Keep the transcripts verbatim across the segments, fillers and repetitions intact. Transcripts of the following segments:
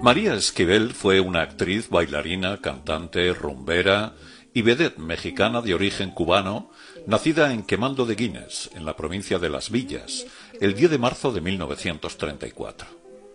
María Esquivel fue una actriz, bailarina, cantante, rumbera y vedette mexicana de origen cubano, nacida en Quemando de Guines, en la provincia de Las Villas, el diez de marzo de mil novecientos treinta y cuatro.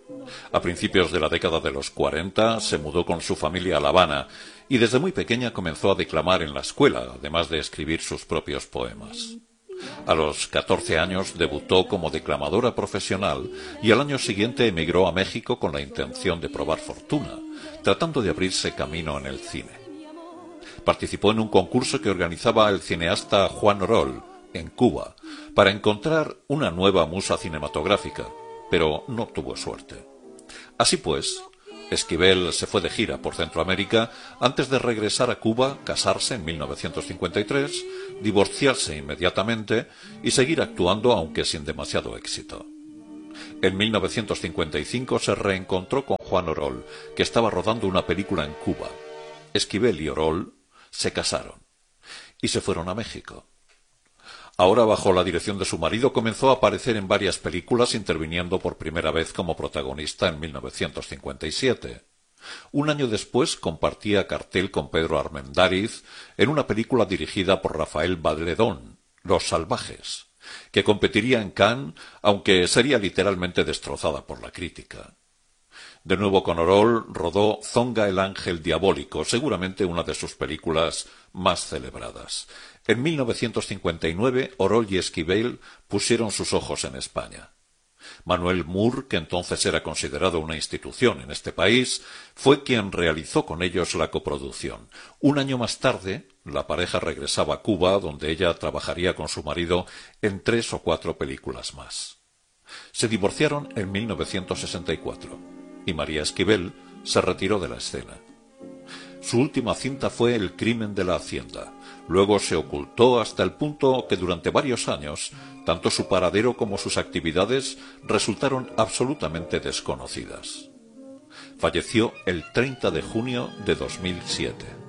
A principios de la década de los cuarenta se mudó con su familia a La Habana y desde muy pequeña comenzó a declamar en la escuela, además de escribir sus propios poemas. A los catorce años debutó como declamadora profesional y al año siguiente emigró a México con la intención de probar fortuna, tratando de abrirse camino en el cine. Participó en un concurso que organizaba el cineasta Juan Orol, en Cuba, para encontrar una nueva musa cinematográfica, pero no tuvo suerte. Así pues, Esquivel se fue de gira por Centroamérica antes de regresar a Cuba, casarse en mil novecientos cincuenta y tres, divorciarse inmediatamente y seguir actuando aunque sin demasiado éxito. En mil novecientos cincuenta y cinco se reencontró con Juan Orol, que estaba rodando una película en Cuba. Esquivel y Orol se casaron y se fueron a México. Ahora, bajo la dirección de su marido, comenzó a aparecer en varias películas, interviniendo por primera vez como protagonista en mil novecientos cincuenta y siete. Un año después compartía cartel con Pedro Armendáriz en una película dirigida por Rafael Valedón, Los Salvajes, que competiría en Cannes, aunque sería literalmente destrozada por la crítica. De nuevo con Orol rodó Zonga el ángel diabólico, seguramente una de sus películas más celebradas. En mil novecientos cincuenta y nueve, Orol y Esquivel pusieron sus ojos en España. Manuel Mur, que entonces era considerado una institución en este país, fue quien realizó con ellos la coproducción. Un año más tarde, la pareja regresaba a Cuba, donde ella trabajaría con su marido en tres o cuatro películas más. Se divorciaron en mil novecientos sesenta y cuatro y María Esquivel se retiró de la escena. Su última cinta fue El crimen de la hacienda. Luego se ocultó hasta el punto que durante varios años, tanto su paradero como sus actividades resultaron absolutamente desconocidas. Falleció el treinta de junio de dos mil siete.